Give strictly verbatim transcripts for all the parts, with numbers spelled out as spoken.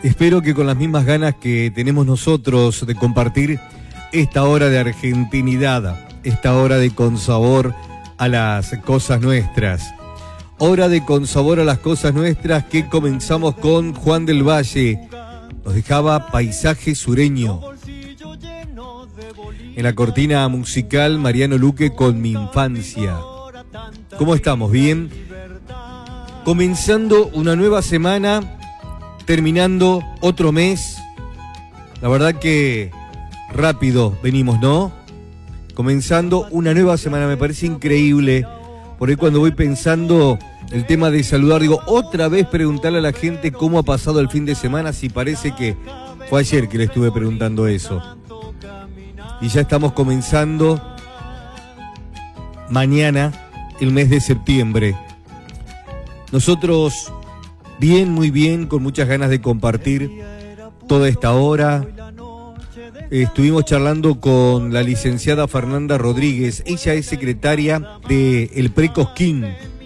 Espero que con las mismas ganas que tenemos nosotros de compartir esta hora de argentinidad, esta hora de consabor a las cosas nuestras. Hora de consabor a las cosas nuestras que comenzamos con Juan del Valle. Nos dejaba Paisaje Sureño. En la cortina musical, Mariano Luque con Mi Infancia. ¿Cómo estamos? ¿Bien? Comenzando una nueva semana, terminando otro mes. La verdad que rápido venimos, ¿no? Comenzando una nueva semana, me parece increíble. Por ahí cuando voy pensando el tema de saludar, digo, otra vez preguntarle a la gente cómo ha pasado el fin de semana, si parece que fue ayer que le estuve preguntando eso. Y ya estamos comenzando mañana el mes de septiembre. Nosotros bien, muy bien, con muchas ganas de compartir toda esta hora. Estuvimos charlando con la licenciada Fernanda Rodríguez. Ella es secretaria de El Pre-Cosquín.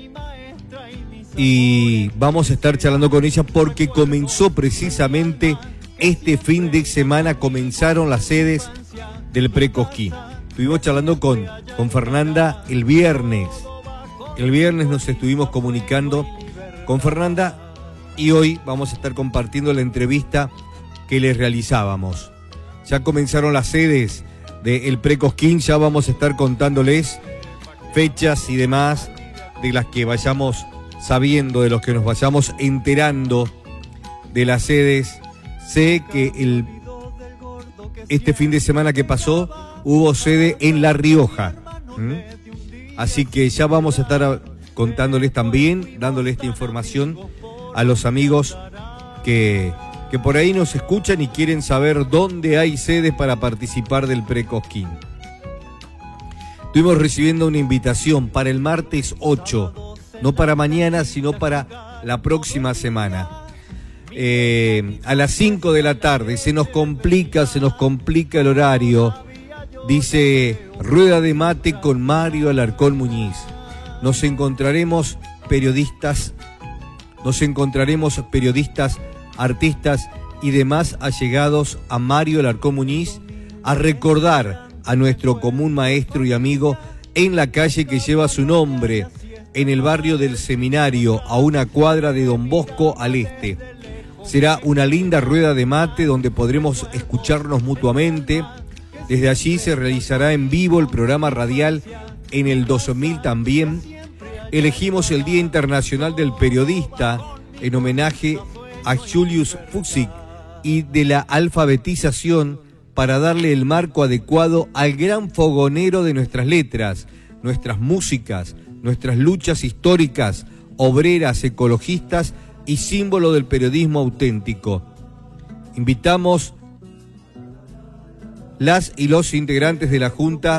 Y vamos a estar charlando con ella porque comenzó precisamente este fin de semana, comenzaron las sedes del Pre-Cosquín. Estuvimos charlando con, con Fernanda el viernes. El viernes nos estuvimos comunicando con Fernanda y hoy vamos a estar compartiendo la entrevista que les realizábamos. Ya comenzaron las sedes del Pre-Cosquín, ya vamos a estar contándoles fechas y demás de las que vayamos sabiendo, de los que nos vayamos enterando de las sedes. Sé que el, este fin de semana que pasó hubo sede en La Rioja. ¿Mm? Así que ya vamos a estar contándoles también, dándoles esta información a los amigos que, que por ahí nos escuchan y quieren saber dónde hay sedes para participar del Pre-Cosquín. Estuvimos recibiendo una invitación para el martes ocho, no para mañana, sino para la próxima semana. Eh, a las cinco de la tarde, se nos complica, se nos complica el horario. Dice, rueda de mate con Mario Alarcón Muñiz. Nos encontraremos periodistas, nos encontraremos periodistas, artistas y demás allegados a Mario Alarcón Muñiz a recordar a nuestro común maestro y amigo en la calle que lleva su nombre, en el barrio del Seminario, a una cuadra de Don Bosco al este. Será una linda rueda de mate donde podremos escucharnos mutuamente. Desde allí se realizará en vivo el programa radial en el dos mil también. Elegimos el Día Internacional del Periodista en homenaje a Julius Fuchsig y de la alfabetización para darle el marco adecuado al gran fogonero de nuestras letras, nuestras músicas, nuestras luchas históricas, obreras, ecologistas y símbolo del periodismo auténtico. Invitamos las y los integrantes de la Junta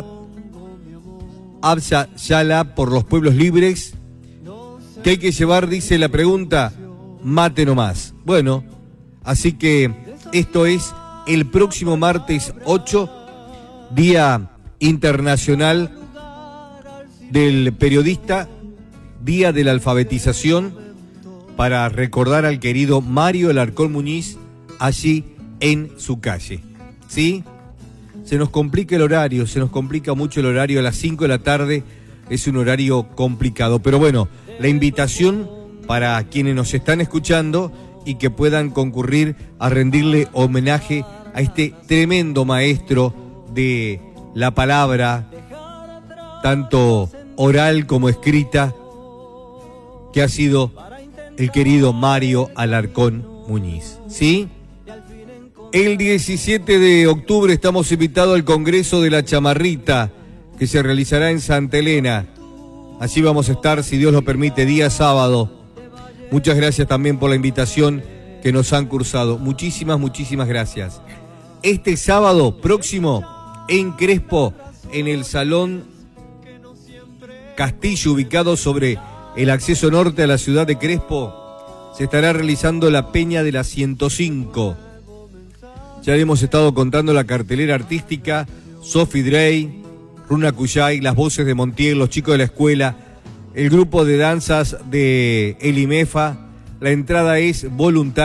Abya Yala por los Pueblos Libres. ¿Qué hay que llevar? Dice la pregunta, mate nomás. Bueno, así que esto es el próximo martes ocho, Día Internacional del Periodista, Día de la Alfabetización, para recordar al querido Mario Alarcón Muñiz allí en su calle. ¿Sí? Se nos complica el horario, se nos complica mucho el horario. A las cinco de la tarde es un horario complicado. Pero bueno, la invitación para quienes nos están escuchando y que puedan concurrir a rendirle homenaje a este tremendo maestro de la palabra, tanto oral como escrita, que ha sido el querido Mario Alarcón Muñiz. ¿Sí? El diecisiete de octubre estamos invitados al Congreso de la Chamarrita, que se realizará en Santa Elena. Allí vamos a estar, si Dios lo permite, día sábado. Muchas gracias también por la invitación que nos han cursado. Muchísimas, muchísimas gracias. Este sábado próximo, en Crespo, en el Salón Castillo, ubicado sobre el acceso norte a la ciudad de Crespo, se estará realizando la Peña de la ciento cinco. Ya le hemos estado contando la cartelera artística, Sophie Drey, Runa Cuyay, las voces de Montiel, los chicos de la escuela, el grupo de danzas de El IMEFA. La entrada es voluntaria.